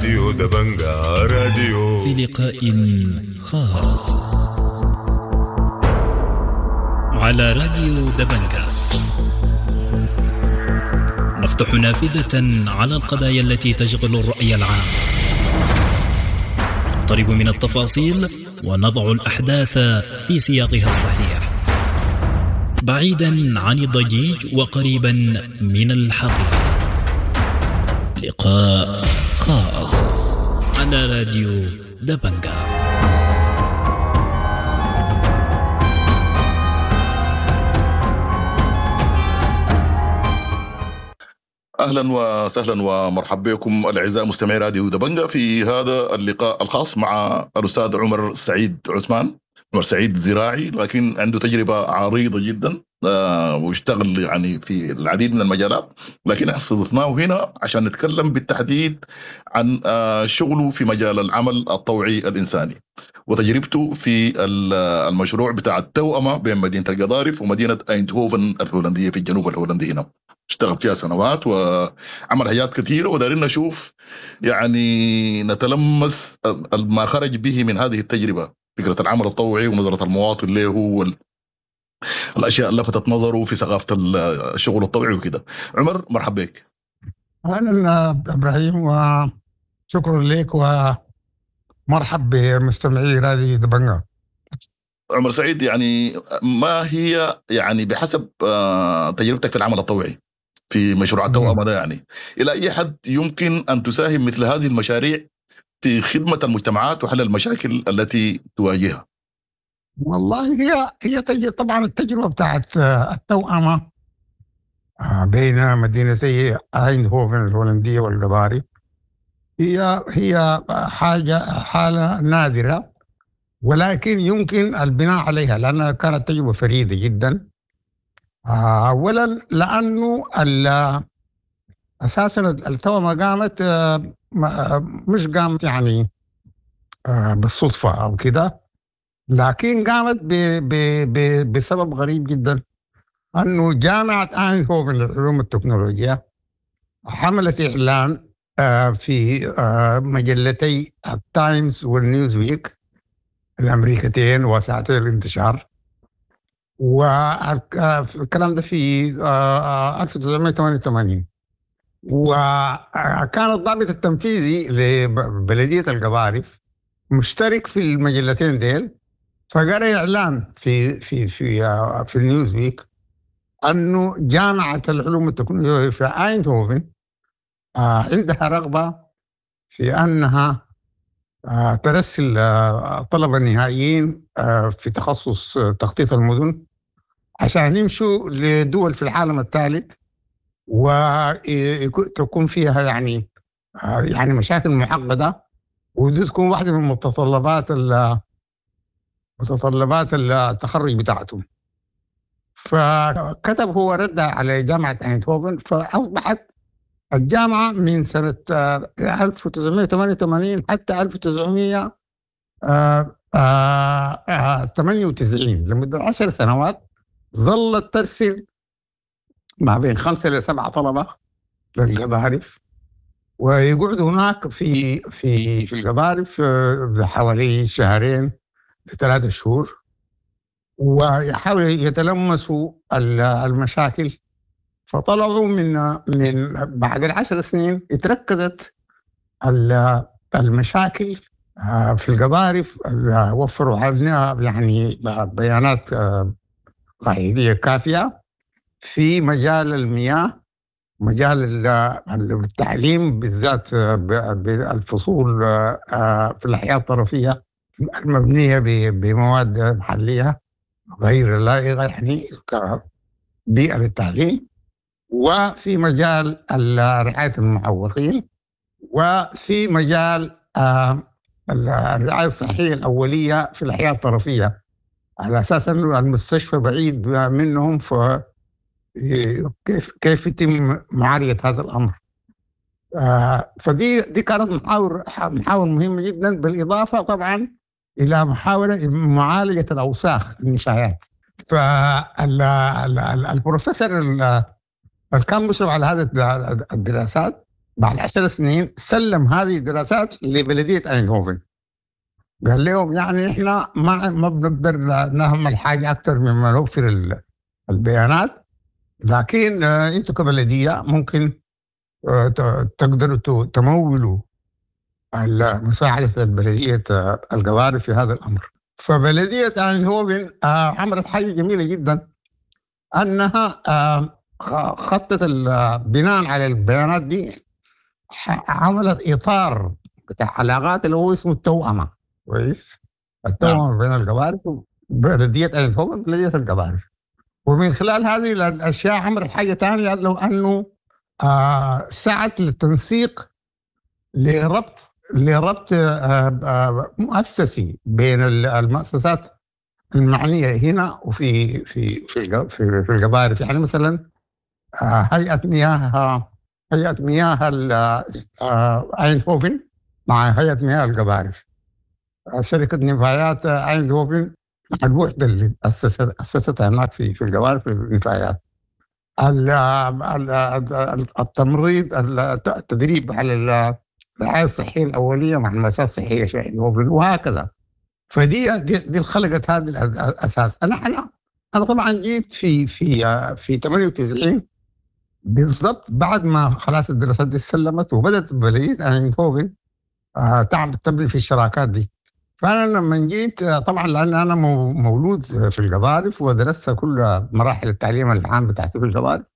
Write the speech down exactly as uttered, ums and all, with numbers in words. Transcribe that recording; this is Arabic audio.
راديو دبنجا راديو في لقاء خاص على راديو دبنجا نفتح نافذة على القضايا التي تشغل الرأي العام، نقترب من التفاصيل ونضع الأحداث في سياقها الصحيح، بعيدا عن الضجيج وقريبا من الحقيقة. لقاء خاص على راديو دبنجا. أهلا وسهلا ومرحبا بكم الأعزاء مستمعي راديو دبنجا في هذا اللقاء الخاص مع الأستاذ عمر سعيد عثمان. عمر سعيد زراعي لكن عنده تجربة عريضة جدا آه ويشتغل يعني في العديد من المجالات، لكن استضفناه هنا عشان نتكلم بالتحديد عن آه شغله في مجال العمل الطوعي الإنساني وتجربته في المشروع بتاع التوأمة بين مدينة القضارف ومدينة أيندهوفن الهولندية في الجنوب الهولندي. هنا اشتغل فيها سنوات وعمل حاجات كثيرة، ودارين نشوف يعني نتلمس ما خرج به من هذه التجربة، فكرة العمل الطوعي ونظرة المواطن له والأشياء اللي لفتت نظره في ثقافة الشغل الطوعي وكده. عمر مرحبا بك. أهلا إبراهيم وشكرا لك ومرحب بمستمعي راديو دبنجا. عمر سعيد، يعني ما هي يعني بحسب تجربتك في العمل الطوعي في مشروع التوأمة ده، يعني إلى أي حد يمكن أن تساهم مثل هذه المشاريع في خدمة المجتمعات وحل المشاكل التي تواجهها؟ والله هي هي طبعا التجربة بتاعت التوأمة بين مدينتي أيندهوفن الهولندية والقضارف هي هي حاجة حالة نادرة، ولكن يمكن البناء عليها لأنها كانت تجربة فريدة جدا. أولا لأنه أساسا التوأمة قامت مش قامت يعني بالصدفة أو كده، لكن قامت ب ب ب بسبب غريب جدا، أنه جامعة أيندهوفن للعلوم والتكنولوجيا حملت إعلان في مجلتي التايمز والنيوز ويك الأمريكتين وساعتي الانتشار، والكلام ده في ألف وتسعمائة وثمانية وثمانين. وكان الضابط التنفيذي لبلدية القضارف مشترك في المجلتين ديل، فقرأ إعلان في في في في النيوز ويك أنه جامعة العلوم والتكنولوجيا في أيندهوفن عندها رغبة في أنها ترسل طلبة نهائيين في تخصص تخطيط المدن عشان يمشوا لدول في العالم الثالث وتكون فيها يعني يعني مشاكل معقدة، ودي تكون واحدة من متطلبات متطلبات التخرج بتاعتهم. فكتب هو رد على جامعة أيندهوفن، فأصبحت الجامعة من سنة ألف وتسعمائة وثمانية وثمانين حتى ألف وتسعمائة وثمانية وتسعين لمدة عشر سنوات ظلت ترسل ما بين خمسة إلى سبعة طلبة للقضارف، ويقعدوا هناك في في في القضارف حوالي شهرين لثلاثة شهور، ويحاولوا يتلمسوا المشاكل. فطلعوا من من بعد العشر سنين اتركزت المشاكل في القضارف، وفروا علينا يعني بيانات قاعدية كافية في مجال المياه، مجال التعليم بالذات بالفصول في الأحياء الطرفية المبنية بمواد محلية غير لائقة يعني كبيئة للتعليم، وفي مجال رعاية المعوقين، وفي مجال الرعاية الصحية الأولية في الأحياء الطرفية، على أساس أنه المستشفى بعيد منهم، فكيف كيف يتم معالجة هذا الأمر. فدي دي كانت محاور محاور مهمة جدا، بالإضافة طبعا إلى محاولة معالجة الأوساخ النفايات. فالبروفيسور اللي كان مشرف على هذه الدراسات بعد عشر سنين سلم هذه الدراسات لبلدية أيندهوفن، قال لهم يعني إحنا ما ما بنقدر نعمل حاجة أكثر مما نوفر ال- البيانات، لكن آه، أنتم كبلدية ممكن آه، ت- تقدروا ت- تمولوا ال- مساعدة البلدية آه، القوارب في هذا الأمر. فبلدية أيندهوفن آه، عملت حاجة جميلة جدا، أنها آه، خ- خطت ال- بناء على البيانات دي ح- عملت إطار بتاع علاقات اللي هو اسمه التوأمة. كويس، التوأمة بين القوارب، بلدية أيندهوفن بلدية القوارب. ومن خلال هذه الأشياء عملت حاجة ثانية، لو أنه آه سعت للتنسيق لربط لربط آه آه مؤسسي بين ال- المؤسسات المعنية هنا وفي في في الق- في, في القبائل. يعني مثلا آه هيئة مياه هيئة مياه ال- آه أيندهوفن مع هيئة مياه القبائل، آه شركة نفايات آه، أيندهوفن مع الوحدة اللي أسست أسستها هناك في في القبائل في النفايات. ال- ال- ال- التمريض، التدريب على الرعاية الصحية الأولية مع المؤسسات الصحية في أيندهوفن، وهكذا. فدي دي, دي خلقت هذا الأس- الأساس. أنا أنا أنا طبعا جيت في في آه، في ثمانية وتسعين بالضبط بعد ما خلاص الدراسات دي سلمت، وبدأت بلدية أيندهوفن آه، تعمل تبني في الشراكات دي. فأنا لما جيت آه، طبعا لأن أنا مو- مولود في القبارف ودرست كل مراحل التعليم العام بتاعتي في القبارف،